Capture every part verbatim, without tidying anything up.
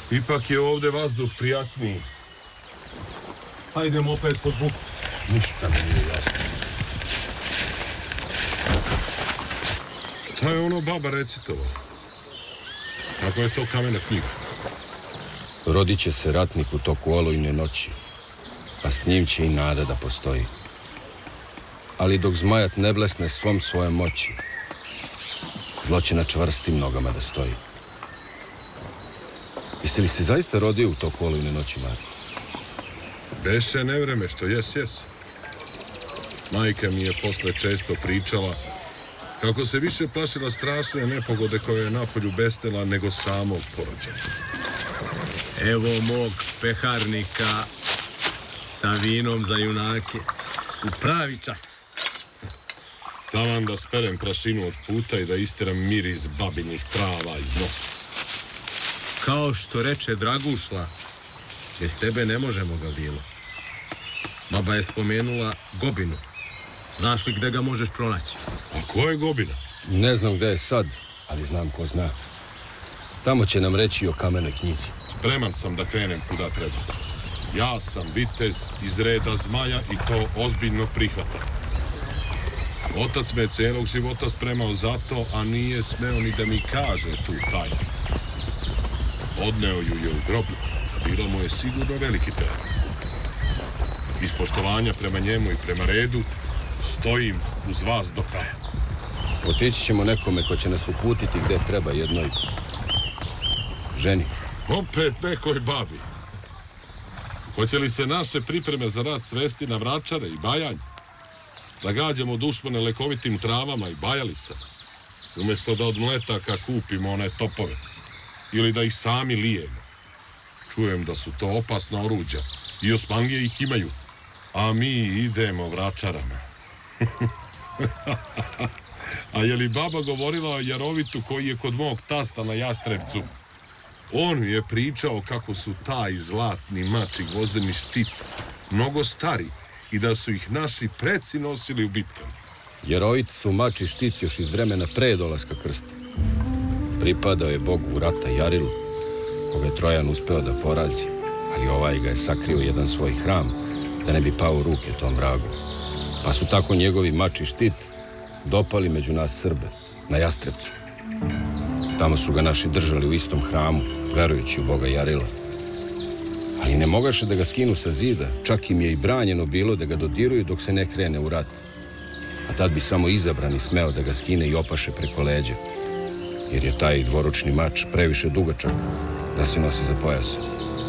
Ipak je ovde vazduh prijatniji. Hajdemo opet pod buku. Ništa mi nije jasno. Šta je ono baba recitovala? Kako je to kamena knjiga? Rodit će se ratnik u toku olujne noći, a s njim će i nada da postoji. Ali dok zmajat ne blesne svom svojom moći, zlo će na čvrstim nogama da stoji. Jesi li se zaista rodio u toku olujne noći, Marko? Beše nevreme, što jes, jes. Majka mi je posle često pričala kako se više plašila strašne nepogode koje je napolju bestela nego samog porođaja. Evo mog peharnika sa vinom za junake u pravi čas. Taman da sperem prašinu od puta i da isteram miris babinih trava iz nosa. Kao što reče Dragušla, bez tebe ne možemo ga bilo. Baba je spomenula Gobinu. Znaš li gde ga možeš pronaći? A ko je Gobina? Ne znam gde je sad, ali znam ko zna. Tamo će nam reći o kamenoj knjizi. Spreman sam da krenem kuda treba. Ja sam vitez iz reda zmaja i to ozbiljno prihvatam. Otac me celog života spremao za to, a nije smeo ni da mi kaže tu tajnu. Odneo ju je u groblju. Bilo mu je sigurno veliki teret. Iz poštovanja prema njemu i prema redu stojim uz vas do kraja. Otići ćemo nekome ko će nas uputiti gde treba jednoj ženi. Opet nekoj babi. Hoće li se naše pripreme za rat svesti na vračare i bajanje? Da gađamo dušmane lekovitim travama i bajalicama? Umjesto da od mletaka kupimo one topove. Ili da ih sami lijemo. Čujem da su to opasna oruđa. I Osmanlije ih imaju. A mi idemo vračarama. A je li baba govorila o Jarovitu koji je kod mog tasta na Jastrebcu? On mi je pričao kako su taj zlatni mač i gvozdeni štit mnogo stari i da su ih naši preci nosili u bitkama. Jarovit su mač i štit još iz vremena pre dolaska krsta. Pripadao je bogu rata Jarilu, koga je Trojan uspeo da porazi, ali ovaj ga je sakrio u jedan svoj hram da ne bi pao u ruke tom vragu. Pa su tako njegovi mač i štit dopali među nas Srbe, na Jastrebcu. Tamo su ga naši držali u istom hramu, verujući u boga Jarila. Ali ne mogaše da ga skinu sa zida, čak im je i branjeno bilo da ga dodiruju dok se ne krene u rat. A tad bi samo izabrani smeo da ga skine i opaše preko leđa, jer je taj dvoručni mač previše dugačak da se nosi za pojasom.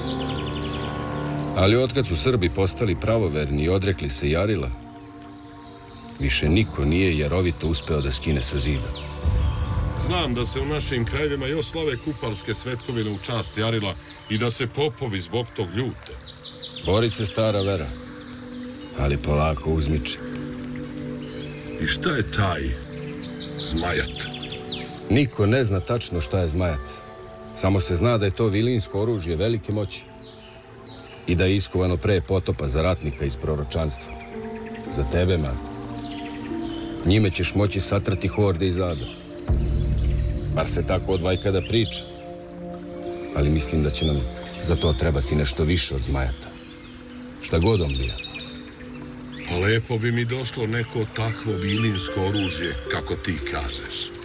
Ali otkad su Srbi postali pravoverni i odrekli se Jarila, više niko nije Jarovito uspeo da skine sa zida. Znam da se u našim krajevima još slave kuparske svetkovine u čast Jarila i da se popovi zbog tog ljute. Bori se stara vera, ali polako uzmiče. I šta je taj zmajat? Niko ne zna tačno šta je zmajat. Samo se zna da je to vilinsko oružje velike moći i da je iskovano pre potopa za ratnika iz proročanstva. Za tebe, Marko. Njime ćeš moći satrati horde iz ada. Bar se tako od vajkada priča. Ali mislim da će nam za to trebati nešto više od zmajata. Šta god on bio. Pa lepo bi mi došlo neko takvo vilinsko oružje, kako ti kažeš.